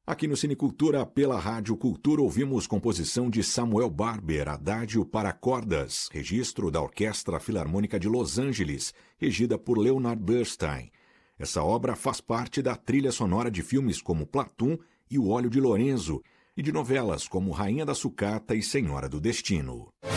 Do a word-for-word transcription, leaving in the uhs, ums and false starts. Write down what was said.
Aqui no Cinecultura, pela Rádio Cultura, ouvimos composição de Samuel Barber, Adágio para Cordas, registro da Orquestra Filarmônica de Los Angeles, regida por Leonard Bernstein. Essa obra faz parte da trilha sonora de filmes como Platoon e O Óleo de Lorenzo, e de novelas como Rainha da Sucata e Senhora do Destino.